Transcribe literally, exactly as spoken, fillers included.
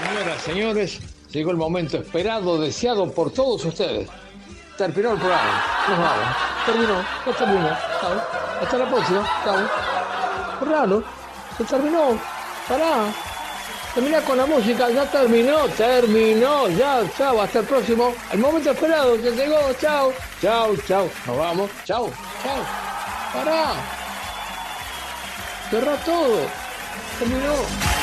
Señoras, señores, llegó el momento esperado, deseado por todos ustedes. Terminó el programa. Nos vamos. Terminó. Ya terminó. Chao. Hasta la próxima. Chao. Qué raro. Se terminó. Pará. Termina con la música. Ya terminó. Terminó. Ya. Chao. Hasta el próximo. El momento esperado. Ya llegó. Chao. Chao. Chao. Nos vamos. Chao. Chao. Pará. Cerrá todo. Terminó.